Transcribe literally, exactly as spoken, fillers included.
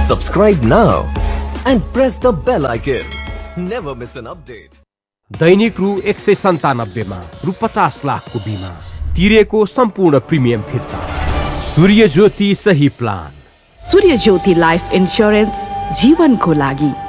Subscribe now and press the bell icon. Never miss an update. दैनिक रु एक सय सन्तानब्बे मा रु पचास लाखको बिमा तिरेको सम्पूर्ण प्रिमियम फिर्ता। सूर्य ज्योति सही प्लान। सूर्य ज्योति लाइफ इन्स्योरेन्स जीवनको लागि।